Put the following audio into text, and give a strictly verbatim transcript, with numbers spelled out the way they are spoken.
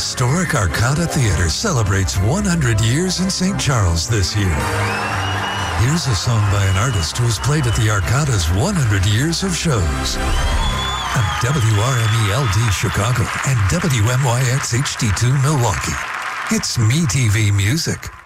historic Arcada Theatre celebrates one hundred years in Saint Charles this year. Here's a song by an artist who has played at the Arcada's one hundred years of shows. On W R M E L D Chicago and W M Y X H D two Milwaukee. It's MeTV Music.